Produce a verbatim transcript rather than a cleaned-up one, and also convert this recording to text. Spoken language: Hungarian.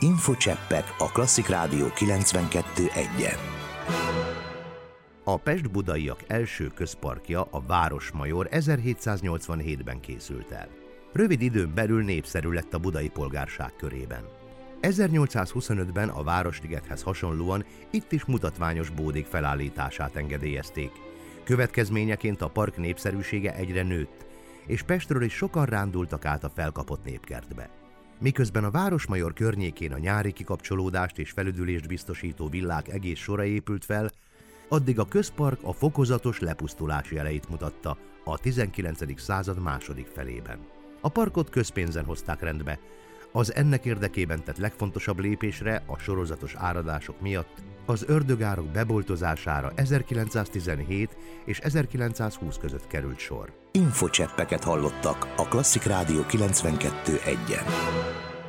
Infocseppek a Klasszik Rádió kilencvenkettő egyen. A pest-budaiak első közparkja, a Városmajor ezerhétszáznyolcvanhétben készült el. Rövid időn belül népszerű lett a budai polgárság körében. ezernyolcszázhuszonötben a Városligethez hasonlóan itt is mutatványos bódék felállítását engedélyezték. Következményeként a park népszerűsége egyre nőtt, és Pestről is sokan rándultak át a felkapott népkertbe. Miközben a Városmajor környékén a nyári kikapcsolódást és felüdülést biztosító villák egész sora épült fel, addig a közpark a fokozatos lepusztulás jeleit mutatta a tizenkilencedik század második felében. A parkot közpénzen hozták rendbe, az ennek érdekében tett legfontosabb lépésre a sorozatos áradások miatt az ördögárok beboltozására ezerkilencszáztizenhét és ezerkilencszázhúsz között került sor. Infocseppeket hallottak a Klasszik Rádió kilencvenkettő egyen.